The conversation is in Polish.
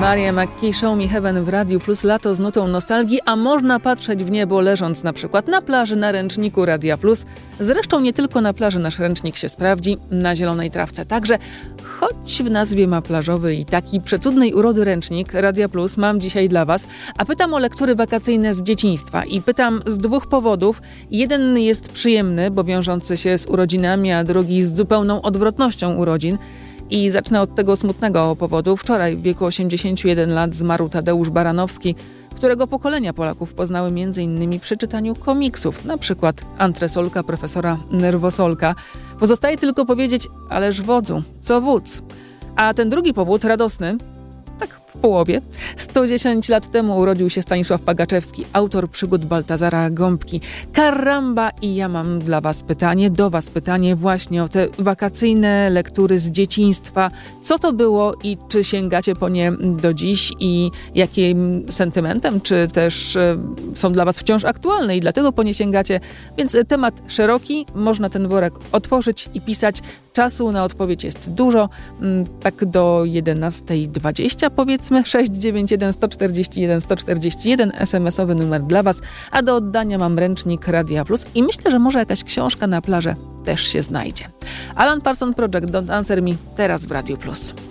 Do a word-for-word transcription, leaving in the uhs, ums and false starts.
Mariah McKee, Show Me Heaven w Radiu Plus, lato z nutą nostalgii, a można patrzeć w niebo leżąc na przykład na plaży, na ręczniku Radia Plus. Zresztą nie tylko na plaży nasz ręcznik się sprawdzi, na zielonej trawce także. Choć w nazwie ma plażowy i taki przecudnej urody ręcznik Radia Plus mam dzisiaj dla Was, a pytam o lektury wakacyjne z dzieciństwa i pytam z dwóch powodów. Jeden jest przyjemny, bo wiążący się z urodzinami, a drugi z zupełną odwrotnością urodzin. I zacznę od tego smutnego powodu. Wczoraj w wieku osiemdziesięciu jeden lat zmarł Tadeusz Baranowski, którego pokolenia Polaków poznały m.in. przy czytaniu komiksów, na przykład Antresolka profesora Nerwosolka. Pozostaje tylko powiedzieć, ależ wodzu, co wódz. A ten drugi powód, radosny, tak w połowie. sto dziesięć lat temu urodził się Stanisław Pagaczewski, autor przygód Baltazara Gąbki. Karamba! I ja mam dla Was pytanie, do Was pytanie właśnie o te wakacyjne lektury z dzieciństwa. Co to było i czy sięgacie po nie do dziś i jakim sentymentem, czy też e, są dla Was wciąż aktualne i dlatego po nie sięgacie. Więc temat szeroki, można ten worek otworzyć i pisać. Czasu na odpowiedź jest dużo, tak do jedenastej dwadzieścia powiedzmy, sześć dziewięć jeden sto czterdzieści jeden sto czterdzieści jeden, es em esowy numer dla Was, a do oddania mam ręcznik Radia Plus i myślę, że może jakaś książka na plażę też się znajdzie. Alan Parsons Project, Don't Answer Me, teraz w Radiu Plus.